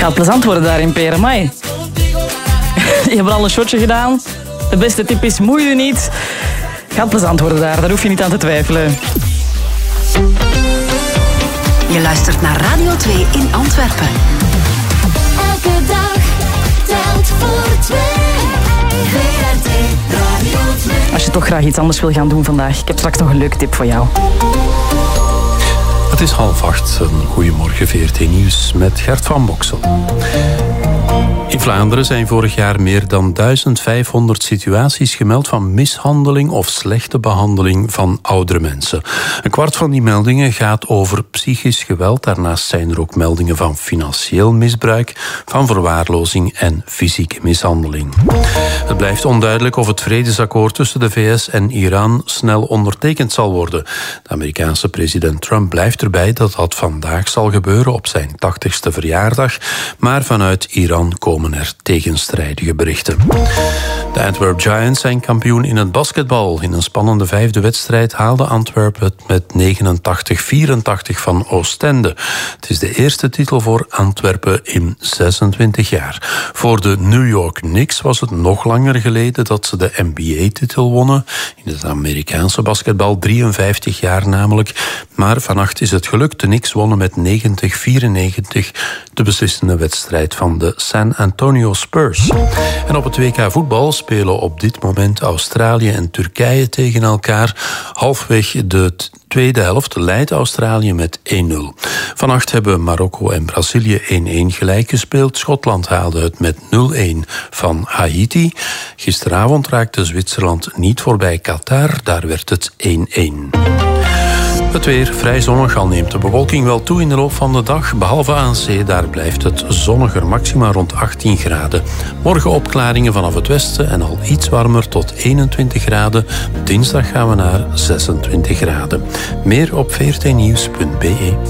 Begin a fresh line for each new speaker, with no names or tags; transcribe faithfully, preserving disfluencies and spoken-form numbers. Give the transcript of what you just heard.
Gaat plezant worden daar in Peremai. Je hebt al een shotje gedaan. De beste tip is, moei je niet. Gaat plezant worden daar, daar hoef je niet aan te twijfelen.
Je luistert naar Radio twee in Antwerpen.
Elke dag telt voor twee. V R T Radio twee.
Als je toch graag iets anders wil gaan doen vandaag, ik heb straks nog een leuke tip voor jou.
Het is half acht. Een goedemorgen V R T Nieuws met Gert van Boksel. In Vlaanderen zijn vorig jaar meer dan duizend vijfhonderd situaties gemeld van mishandeling of slechte behandeling van oudere mensen. Een kwart van die meldingen gaat over psychisch geweld. Daarnaast zijn er ook meldingen van financieel misbruik, van verwaarlozing en fysieke mishandeling. Het blijft onduidelijk of het vredesakkoord tussen de V S en Iran snel ondertekend zal worden. De Amerikaanse president Trump blijft erbij dat dat vandaag zal gebeuren op zijn tachtigste verjaardag, maar vanuit Iran komen er tegenstrijdige berichten. De Antwerp Giants zijn kampioen in het basketbal. In een spannende vijfde wedstrijd haalde Antwerp het met negenentachtig vierentachtig van Oostende. Het is de eerste titel voor Antwerpen in zesentwintig jaar. Voor de New York Knicks was het nog langer geleden dat ze de N B A-titel wonnen. In het Amerikaanse basketbal drieënvijftig jaar namelijk. Maar vannacht is het gelukt. De Knicks wonnen met negentig vierennegentig de beslissende wedstrijd van de San Antonio Spurs. En op het W K voetbal spelen op dit moment Australië en Turkije tegen elkaar. Halfweg de tweede helft leidt Australië met één nul. Vannacht hebben Marokko en Brazilië één-één gelijk gespeeld. Schotland haalde het met nul-één van Haiti. Gisteravond raakte Zwitserland niet voorbij Qatar. Daar werd het één-één. Het weer vrij zonnig, al neemt de bewolking wel toe in de loop van de dag. Behalve aan zee, daar blijft het zonniger, maxima rond achttien graden. Morgen opklaringen vanaf het westen en al iets warmer tot eenentwintig graden. Dinsdag gaan we naar zesentwintig graden. Meer op v r t nieuws punt b e.